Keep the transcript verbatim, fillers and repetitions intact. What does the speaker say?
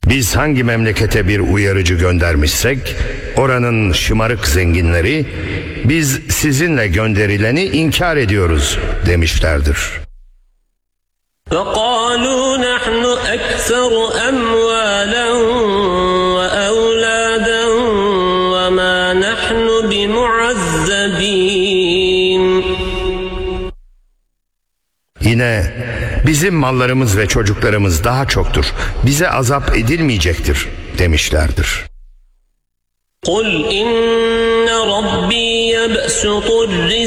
Biz hangi memlekete bir uyarıcı göndermişsek oranın şımarık zenginleri biz sizinle gönderileni inkar ediyoruz demişlerdir. وَقَالُوا نَحْنُ أَكْثَرُ أَمْوَالًا وَأَوْلَادًا وَمَا نَحْنُ بِمُعَذَّبِينَ. Yine bizim mallarımız ve çocuklarımız daha çoktur, bize azap edilmeyecektir demişlerdir. قُلْ إِنَّ رَبِّي يَبْسُطُ الرِّزْقَ